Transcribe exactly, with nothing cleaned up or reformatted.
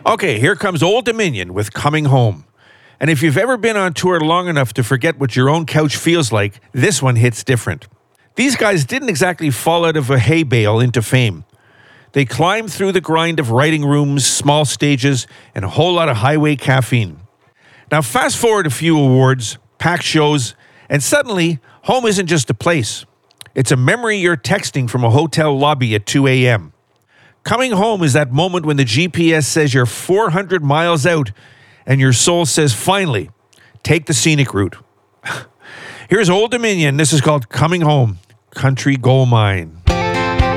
Okay, here comes Old Dominion with Coming Home. And if you've ever been on tour long enough to forget what your own couch feels like, this one hits different. These guys didn't exactly fall out of a hay bale into fame. They climbed through the grind of writing rooms, small stages, and a whole lot of highway caffeine. Now fast forward a few awards, packed shows, and suddenly, home isn't just a place. It's a memory you're texting from a hotel lobby at two a.m. Coming home is that moment when the G P S says you're four hundred miles out and your soul says, finally, take the scenic route. Here's Old Dominion. This is called Coming Home, Country Gold Mine.